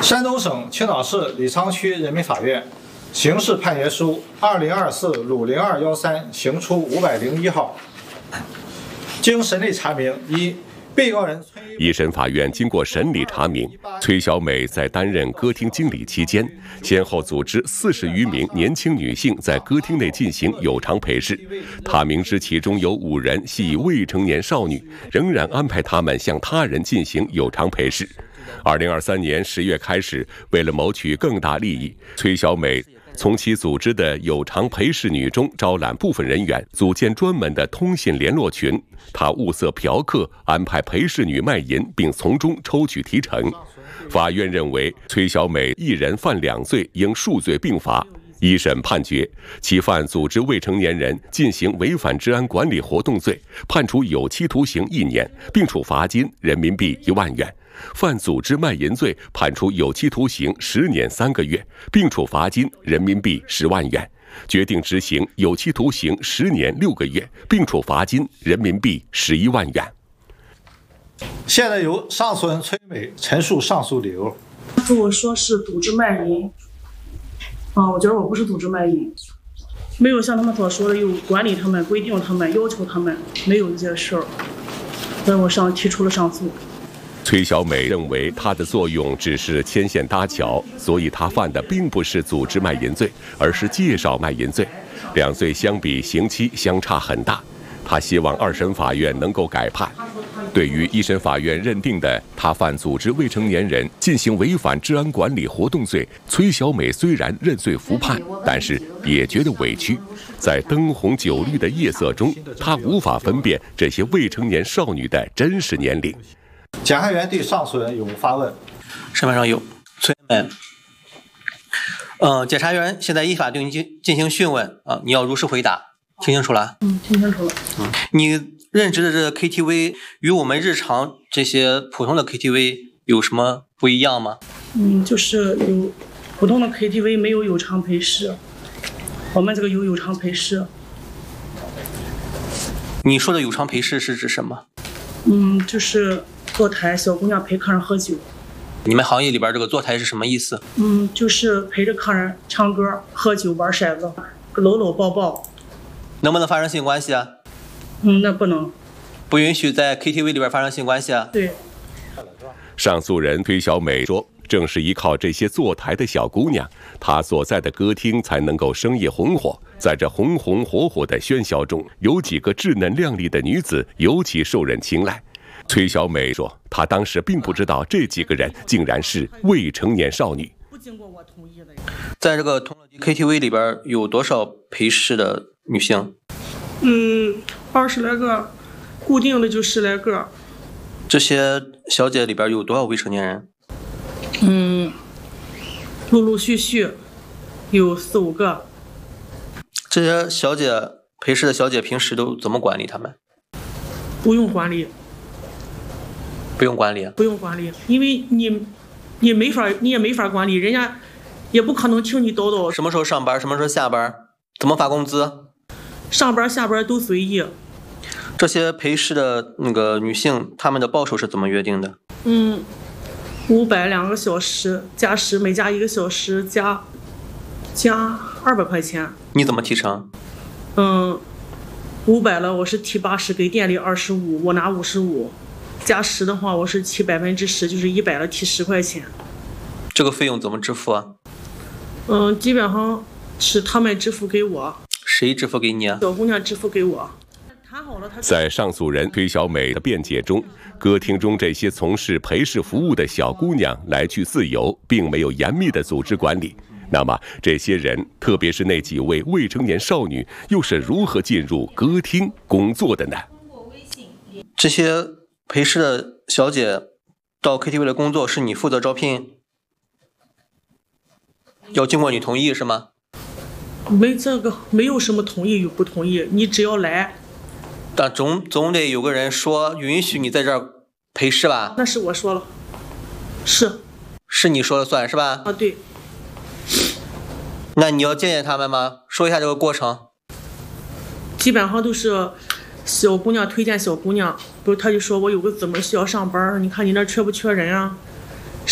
山东省青岛市李沧区人民法院刑事判决书2024鲁0213刑初501号。经审理查明，一、被告人一审法院经过审理查明，崔小美在担任歌厅经理期间，先后组织40余名年轻女性在歌厅内进行有偿陪侍。她明知其中有5人系未成年少女，仍然安排她们向他人进行有偿陪侍。2023年10月开始，为了谋取更大利益，崔小美从其组织的有偿陪侍女中招揽部分人员，组建专门的通信联络群。她物色嫖客，安排陪侍女卖淫，并从中抽取提成。法院认为，崔小美一人犯2罪，应数罪并罚。一审判决，其犯组织未成年人进行违反治安管理活动罪，判处有期徒刑1年，并处罚金人民币1万元。犯组织卖淫罪，判处有期徒刑10年3个月，并处罚金人民币10万元，决定执行有期徒刑10年6个月，并处罚金人民币11万元。 现在由上诉人崔美陈述上诉理由。 我说是组织卖淫，我觉得我不是组织卖淫，没有像他们所说的有管理他们、规定他们、要求他们，没有这些事儿，所以我提出了上诉。 崔小美认为她的作用只是牵线搭桥，所以她犯的并不是组织卖淫罪，而是介绍卖淫罪。2罪相比，刑期相差很大。她希望2审法院能够改判。对于1审法院认定的她犯组织未成年人进行违反治安管理活动罪，崔小美虽然认罪服判，但是也觉得委屈。在灯红酒绿的夜色中，她无法分辨这些未成年少女的真实年龄。 检察员对上诉人有无发问？ 审判上有。崔美，检察员现在依法对你进行讯问啊，你要如实回答，听清楚了？ 听清楚了。 你任职的这个 KTV 与我们日常这些普通的 KTV 有什么不一样吗？ 就是有普通的 KTV 没有有偿陪侍，我们这个有偿陪侍。 你说的有偿陪侍是指什么？ 就是坐台小姑娘陪客人喝酒。 你们行业里边这个坐台是什么意思？ 就是陪着客人唱歌、喝酒、玩骰子、搂搂抱抱。 能不能发生性关系啊？ 那不能。 不允许在 KTV 里边发生性关系啊？ 对。 上诉人崔小美说，正是依靠这些坐台的小姑娘，她所在的歌厅才能够生意红火。在这红红火火的喧嚣中，有几个稚嫩靓丽的女子尤其受人青睐。崔小美说，她当时并不知道这几个人竟然是未成年少女。 不经过我同意的。 在这个同乐 KTV 里边有多少陪侍的女性 ？20来个，固定的就10来个。 这些小姐里边有多少未成年人？ 陆陆续续有4、5个。 这些小姐陪侍的小姐平时都怎么管理她们？ 不用管理。 不用管理？ 不用管理，因为你也没法管理，人家也不可能听你叨叨。 什么时候上班？什么时候下班？怎么发工资？ 上班下班都随意。 这些陪侍的那个女性，她们的报酬是怎么约定的 ？500 2个小时加10，每加1个小时加200块钱。 你怎么提成 ？500了，我是提80，给店里25，我拿55。加10的话，我是提10%，就是100了，提10块钱。 这个费用怎么支付啊？ 基本上是他们支付给我。 谁支付给你啊？ 小姑娘支付给我。 在上诉人崔小美的辩解中，歌厅中这些从事陪侍服务的小姑娘来去自由，并没有严密的组织管理。那么，这些人，特别是那几位未成年少女，又是如何进入歌厅工作的呢？ 这些陪侍的小姐到 KTV 的工作是你负责招聘，要经过你同意是吗？ 没有什么同意与不同意，你只要来。 但总得有个人说允许你在这儿陪侍吧？ 那是我说了， 是你说了算是吧？ 啊，对。 那你要见见他们吗？说一下这个过程。 基本上都是小姑娘推荐小姑娘，不是他就说我有个姊妹需要上班，你看你那缺不缺人啊？